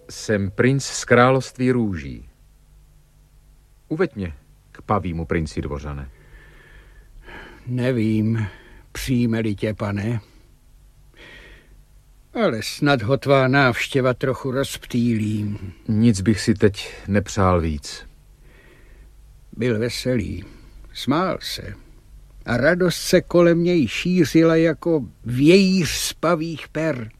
Jsem princ z království růží. Uveď mě k pavímu princi, dvořane. Nevím, přijme-li tě, pane, ale snad ho tvá návštěva trochu rozptýlí. Nic bych si teď nepřál víc. Byl veselý, smál se a radost se kolem něj šířila jako vějíř z pavích per.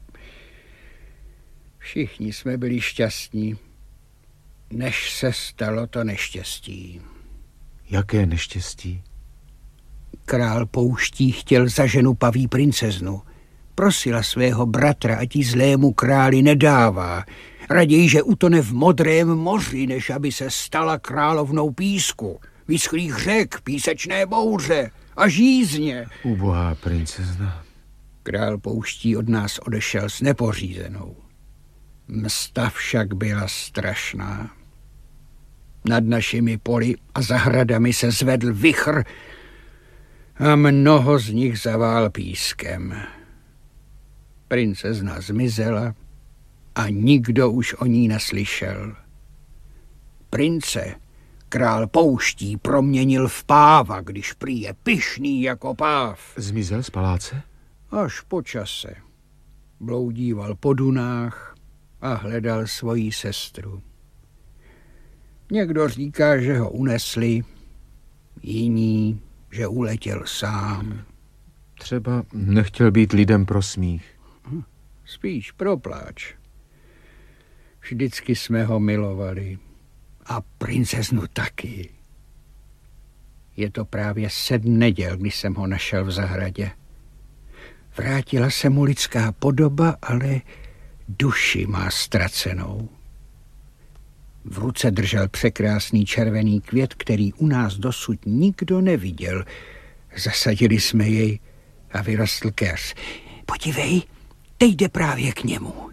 Všichni jsme byli šťastní, než se stalo to neštěstí. Jaké neštěstí? Král pouští chtěl za ženu paví princeznu. Prosila svého bratra, ať jí zlému králi nedává. Raději, že utone v modrém moři, než aby se stala královnou písku, vyschlých řek, písečné bouře a žízně. Ubohá princezna. Král pouští od nás odešel s nepořízenou. Msta však byla strašná. Nad našimi poli a zahradami se zvedl vichr a mnoho z nich zavál pískem. Princezna zmizela a nikdo už o ní neslyšel. Prince král pouští proměnil v páva, když prý je pyšný jako páv. Zmizel z paláce? Až po čase. Bloudíval po dunách a hledal svoji sestru. Někdo říká, že ho unesli, jiní, že uletěl sám. Třeba nechtěl být lidem pro smích. Spíš pro pláč. Vždycky jsme ho milovali. A princeznu taky. Je to právě 7 neděl, když jsem ho našel v zahradě. Vrátila se mu lidská podoba, ale duši má ztracenou. V ruce držel překrásný červený květ, který u nás dosud nikdo neviděl. Zasadili jsme jej a vyrostl keř. Podívej, teď jde právě k němu.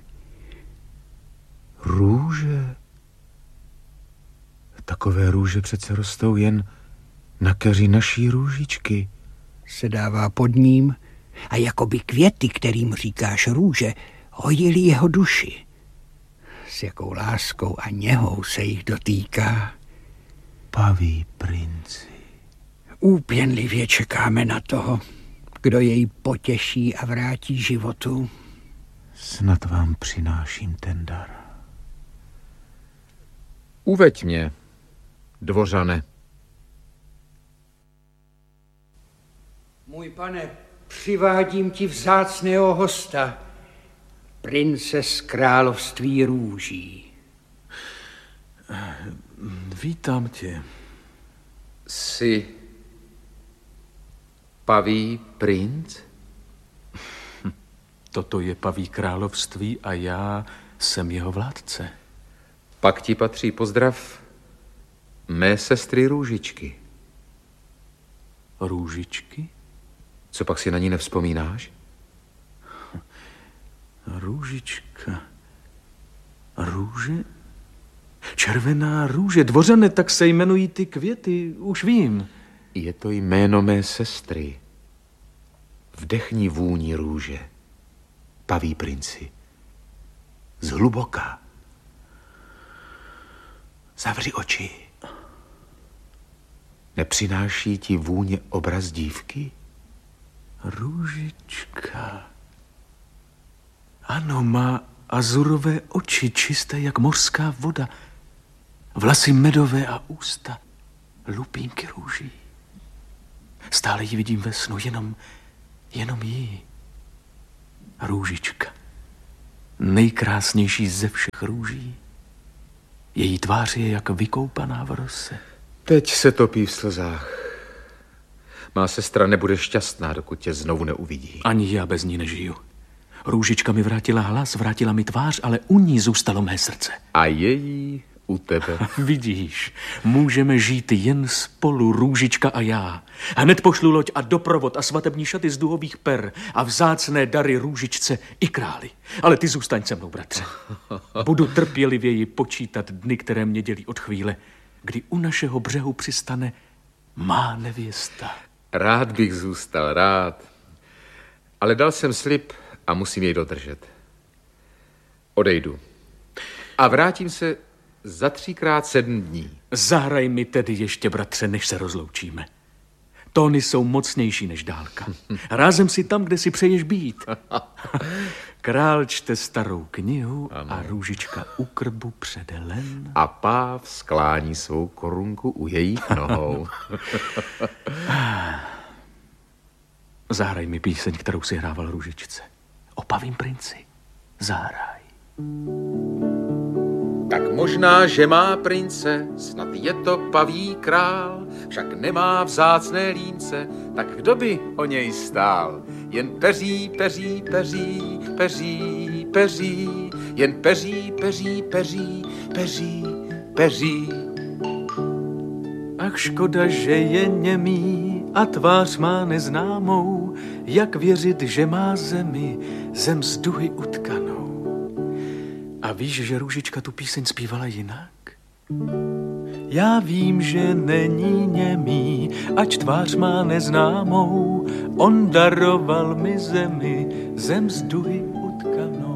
Růže? Takové růže přece rostou jen na keři naší růžičky. Se dává pod ním a jakoby květy, kterým říkáš růže, hojili jeho duši. S jakou láskou a něhou se jich dotýká. Paví princi. Úpěnlivě čekáme na toho, kdo jej potěší a vrátí životu. Snad vám přináším ten dar. Uveď mě, dvořane. Můj pane, přivádím ti vzácného hosta, prince z království růží. Vítám tě. Jsi paví princ? Toto je paví království a já jsem jeho vládce. Pak ti patří pozdrav mé sestry Růžičky. Růžičky? Co pak si na ní nevzpomínáš? Růžička. Růže? Červená růže. Dvořane, tak se jmenují ty květy, už vím. Je to jméno mé sestry. Vdechni vůni růže. Paví princi. Zhluboka. Zavři oči. Nepřináší ti vůně obraz dívky? Růžička. Ano, má azurové oči, čisté jak mořská voda. Vlasy medové a ústa. Lupínky růží. Stále ji vidím ve snu, jenom ji. Růžička. Nejkrásnější ze všech růží. Její tvář je jak vykoupaná v rose. Teď se topí v slzách. Má sestra nebude šťastná, dokud tě znovu neuvidí. Ani já bez ní nežiju. Růžička mi vrátila hlas, vrátila mi tvář, ale u ní zůstalo mé srdce. A její u tebe. Vidíš, můžeme žít jen spolu, Růžička a já. Hned pošlu loď a doprovod a svatební šaty z duhových per a vzácné dary Růžičce i králi. Ale ty zůstaň se mnou, bratře. Budu trpělivěji počítat dny, které mě dělí od chvíle, kdy u našeho břehu přistane má nevěsta. Rád bych zůstal, rád. Ale dal jsem slib a musím jej dodržet. Odejdu. A vrátím se za 3x7 dní. Zahraj mi tedy ještě, bratře, než se rozloučíme. Tóny jsou mocnější než dálka. Rázem si tam, kde si přeješ být. Král čte starou knihu a Růžička u krbu předelen. A páv sklání svou korunku u jejich nohou. Zahraj mi píseň, kterou si hrával Růžičce. O pavím princi. Zahraj. Tak možná, že má prince, snad je to paví král, však nemá vzácné línce, tak kdo by o něj stál? Jen peří, peří, peří, peří, peří, jen peří, peří, peří, peří, peří. Ach, škoda, že je němý a tvář má neznámou, jak věřit, že má zemi, zem z duhy utkanou. A víš, že Růžička tu píseň zpívala jinak? Já vím, že není němý, ač tvář má neznámou, on daroval mi zemi, zem z duhy